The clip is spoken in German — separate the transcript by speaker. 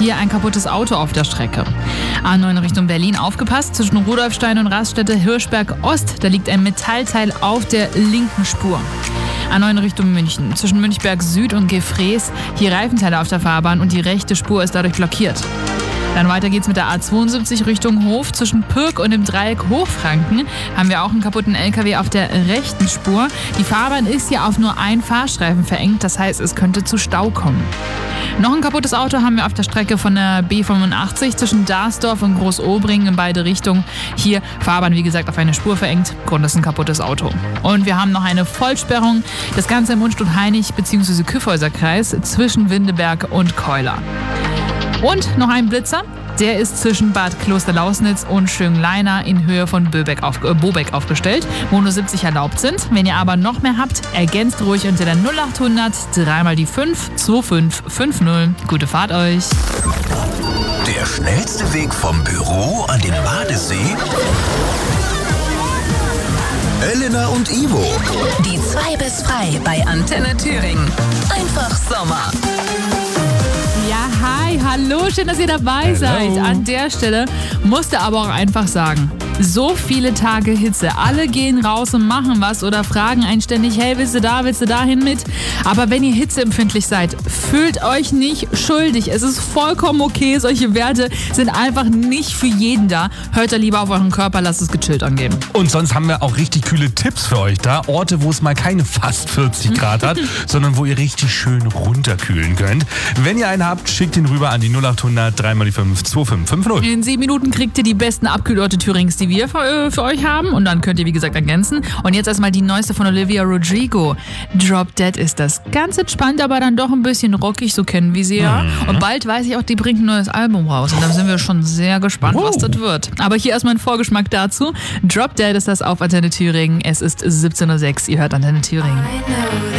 Speaker 1: hier ein kaputtes Auto auf der Strecke. A9 Richtung Berlin, aufgepasst, zwischen Rudolfstein und Raststätte Hirschberg Ost, da liegt ein Metallteil auf der linken Spur. A9 Richtung München, zwischen Münchberg Süd und Gefrees, hier Reifenteile auf der Fahrbahn und die rechte Spur ist dadurch blockiert. Dann weiter geht's mit der A72 Richtung Hof. Zwischen Pürg und dem Dreieck Hochfranken haben wir auch einen kaputten LKW auf der rechten Spur. Die Fahrbahn ist hier auf nur einen Fahrstreifen verengt, das heißt, es könnte zu Stau kommen. Noch ein kaputtes Auto haben wir auf der Strecke von der B85 zwischen Darsdorf und Großobringen in beide Richtungen. Hier Fahrbahn, wie gesagt, auf eine Spur verengt. Grund ist ein kaputtes Auto. Und wir haben noch eine Vollsperrung. Das Ganze im Unstrut-Hainich bzw. Kyffhäuser-Kreis zwischen Windeberg und Keuler. Und noch ein Blitzer, der ist zwischen Bad Klosterlausnitz und Schönleina in Höhe von Bobeck aufgestellt, wo nur 70 erlaubt sind. Wenn ihr aber noch mehr habt, ergänzt ruhig unter der 0800 3 mal die 5 2550. Gute Fahrt euch!
Speaker 2: Der schnellste Weg vom Büro an den Badesee? Elena und Ivo.
Speaker 3: Die 2 bis frei bei Antenne Thüringen. Einfach Sommer.
Speaker 1: Ja, hi, hallo, schön, dass ihr dabei seid. An der Stelle musste aber auch einfach sagen, so viele Tage Hitze, alle gehen raus und machen was oder fragen einen ständig, hey, willst du da hin mit? Aber wenn ihr hitzeempfindlich seid, fühlt euch nicht schuldig. Es ist vollkommen okay, solche Werte sind einfach nicht für jeden da. Hört da lieber auf euren Körper, lasst es gechillt angehen.
Speaker 4: Und sonst haben wir auch richtig kühle Tipps für euch da. Orte, wo es mal keine fast 40 Grad hat, sondern wo ihr richtig schön runterkühlen könnt. Wenn ihr einen habt, schickt ihn rüber an die 0800 3 mal die 5 2550.
Speaker 1: In 7 Minuten kriegt ihr die besten Abkühlorte Thürings, die wir für euch haben. Und dann könnt ihr, wie gesagt, ergänzen. Und jetzt erstmal die neueste von Olivia Rodrigo. Drop Dead ist das. Ganz entspannt, aber dann doch ein bisschen rockig, so kennen wir sie ja. Und bald weiß ich auch, die bringt ein neues Album raus. Und da sind wir schon sehr gespannt, was das wird. Aber hier erstmal ein Vorgeschmack dazu. Drop Dead ist das auf Antenne Thüringen. Es ist 17:06 Uhr. Ihr hört Antenne Thüringen.